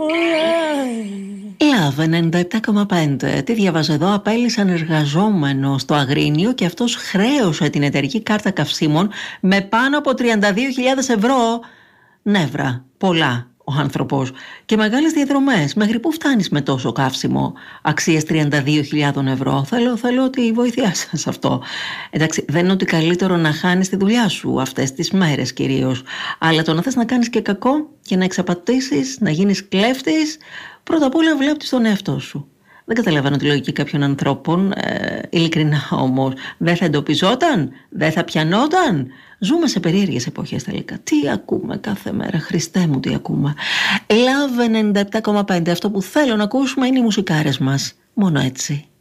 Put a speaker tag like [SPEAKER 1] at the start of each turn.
[SPEAKER 1] Love 97,5. Τι διαβάζω εδώ? Απέλυσαν εργαζόμενο στο Αγρίνιο και αυτός χρέωσε την εταιρική κάρτα καυσίμων με πάνω από 32.000 ευρώ. Νεύρα, πολλά ο άνθρωπος. Και μεγάλες διαδρομές. Μέχρι πού φτάνεις με τόσο καύσιμο αξίες 32.000 ευρώ? Θέλω τη βοήθειά σας αυτό. Εντάξει, δεν είναι ότι καλύτερο να χάνεις τη δουλειά σου αυτές τις μέρες κυρίως, αλλά το να θες να κάνεις και κακό και να εξαπατήσεις, να γίνεις κλέφτης, πρώτα απ' όλα βλέπεις τον εαυτό σου. Δεν καταλαβαίνω τη λογική κάποιων ανθρώπων, ειλικρινά όμως. Δεν θα εντοπιζόταν, δεν θα πιανόταν. Ζούμε σε περίεργες εποχές τελικά. Τι ακούμε κάθε μέρα, Χριστέ μου, τι ακούμε. Love 97,5. Αυτό που θέλω να ακούσουμε είναι οι μουσικάρες μας. Μόνο έτσι.